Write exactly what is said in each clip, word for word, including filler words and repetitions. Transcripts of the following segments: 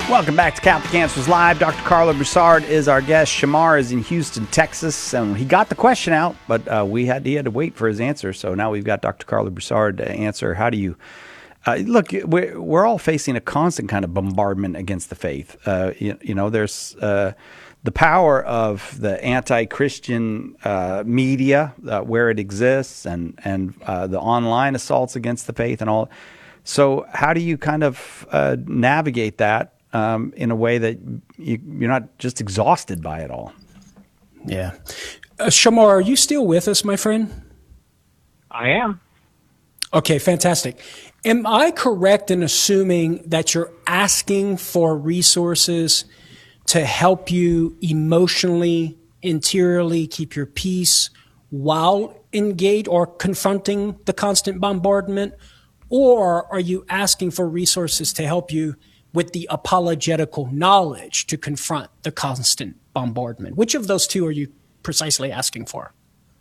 Welcome back to Catholic Answers Live. Doctor Carlo Broussard is our guest. Shamar is in Houston, Texas. And he got the question out, but uh, we had he had to wait for his answer. So now we've got Doctor Carlo Broussard to answer. How do you uh, look? We're, we're all facing a constant kind of bombardment against the faith. Uh, you, you know, there's uh, the power of the anti-Christian uh, media uh, where it exists, and and uh, the online assaults against the faith and all. So how do you kind of uh, navigate that? Um, in a way that you, you're not just exhausted by it all. Yeah. Uh, Shamar, are you still with us, my friend? I am. Okay, fantastic. Am I correct in assuming that you're asking for resources to help you emotionally, interiorly keep your peace while engaged or confronting the constant bombardment? Or are you asking for resources to help you with the apologetical knowledge to confront the constant bombardment? Which of those two are you precisely asking for?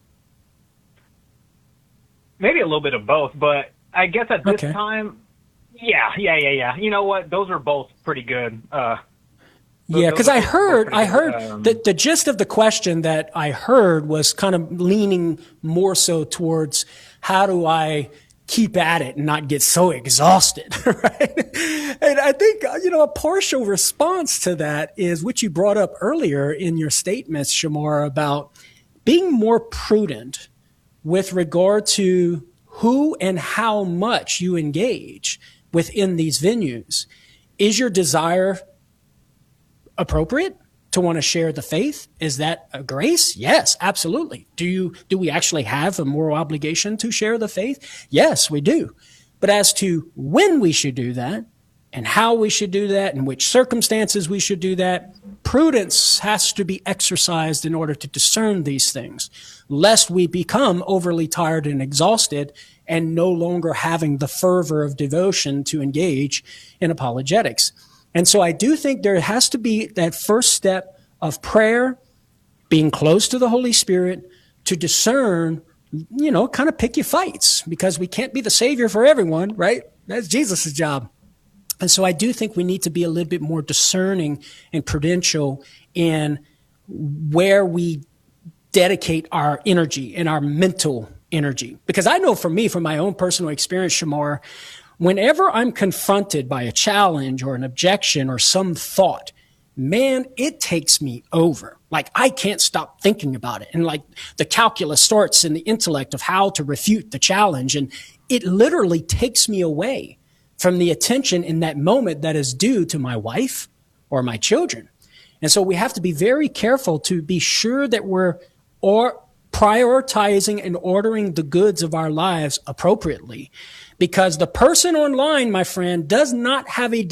Maybe a little bit of both, but I guess at this Okay. time, yeah, yeah, yeah, yeah. You know what? Those are both pretty good. Uh, those- Yeah, those because are I both heard, pretty I heard good. Um, that the gist of the question that I heard was kind of leaning more so towards how do I keep at it and not get so exhausted, right? And I think, you know, a partial response to that is what you brought up earlier in your statements, Shamar, about being more prudent with regard to who and how much you engage within these venues. Is your desire appropriate to want to share the faith? Is that a grace? Yes, absolutely. Do you, do we actually have a moral obligation to share the faith? Yes, we do. But as to when we should do that and how we should do that and which circumstances we should do that, prudence has to be exercised in order to discern these things, lest we become overly tired and exhausted and no longer having the fervor of devotion to engage in apologetics. And so I do think there has to be that first step of prayer, being close to the Holy Spirit to discern, you know, kind of pick your fights, because we can't be the savior for everyone, right? That's Jesus' job. And so I do think we need to be a little bit more discerning and prudential in where we dedicate our energy and our mental energy. Because I know for me, from my own personal experience, Shamar, whenever I'm confronted by a challenge or an objection or some thought, man, it takes me over. Like I can't stop thinking about it. And like the calculus starts in the intellect of how to refute the challenge. And it literally takes me away from the attention in that moment that is due to my wife or my children. And so we have to be very careful to be sure that we're or prioritizing and ordering the goods of our lives appropriately. Because the person online, my friend, does not have a